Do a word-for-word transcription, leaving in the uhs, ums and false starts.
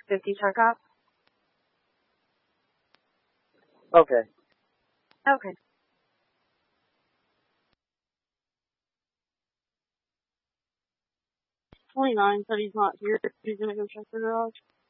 fifty checkup. Okay. Okay. twenty-nine said he's not here. He's gonna go check the garage.